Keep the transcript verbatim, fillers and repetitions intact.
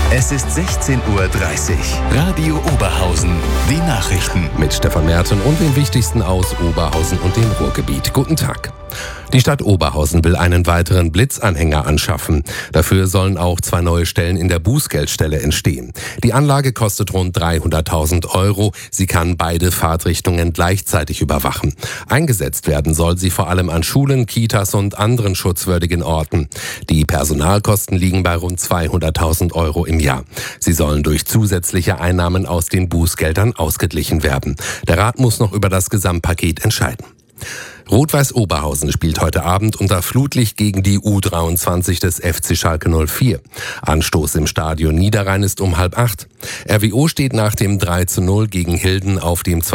Es ist sechzehn Uhr dreißig. Radio Oberhausen. Die Nachrichten. Mit Stefan Merten und den wichtigsten aus Oberhausen und dem Ruhrgebiet. Guten Tag. Die Stadt Oberhausen will einen weiteren Blitzanhänger anschaffen. Dafür sollen auch zwei neue Stellen in der Bußgeldstelle entstehen. Die Anlage kostet rund dreihunderttausend Euro. Sie kann beide Fahrtrichtungen gleichzeitig überwachen. Eingesetzt werden soll sie vor allem an Schulen, Kitas und anderen schutzwürdigen Orten. Die Personalkosten liegen bei rund zweihunderttausend Euro im Jahr. Sie sollen durch zusätzliche Einnahmen aus den Bußgeldern ausgeglichen werden. Der Rat muss noch über das Gesamtpaket entscheiden. Rot-Weiß Oberhausen spielt heute Abend unter Flutlicht gegen die U dreiundzwanzig des F C Schalke null vier. Anstoß im Stadion Niederrhein ist um halb acht. R W O steht nach dem drei zu null gegen Hilden auf dem